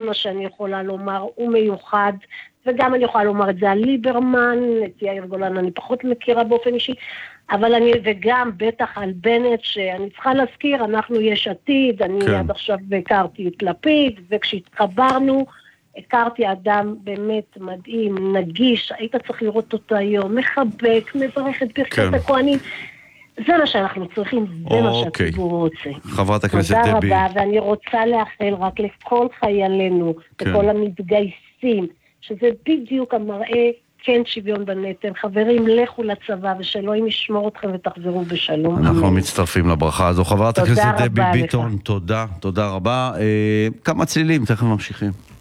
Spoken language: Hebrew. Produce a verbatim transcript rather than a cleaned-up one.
מה שאני יכולה לומר, הוא מיוחד, וגם אני יכולה לומר את זה על ליברמן, את יאיר גולן אני פחות מכירה באופן אישי, אבל אני, וגם בטח על בנט, שאני צריכה להזכיר, אנחנו יש עתיד, אני כן. עד עכשיו הכרתי את לפיד, וכשהתחברנו, הכרתי אדם באמת מדהים, נגיש, היית צריך לראות אותו היום, מחבק, מברך את ברכת כן. הכהנים, זה מה שאנחנו צריכים, זה מה אוקיי. שהציבור רוצה. חברת הכנסת תודה דבי. רבה, ואני רוצה לאחל רק לכל חיילינו, כן. לכל המתגייסים, שזה בדיוק המראה, כן שוויון בנטל. חברים, לכו לצבא, ושאלוהים ישמור אתכם ותחזרו בשלום. אנחנו אמן. מצטרפים לברכה הזו. חברת תודה הכנסת רבה דבי לך. ביטון, תודה, תודה רבה. אה, כמה צלילים, תכף ממשיכים.